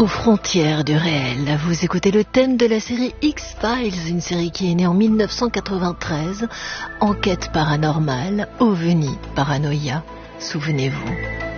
Aux frontières du réel, vous écoutez le thème de la série X-Files, une série qui est née en 1993, enquête paranormale, ovni, paranoïa, souvenez-vous.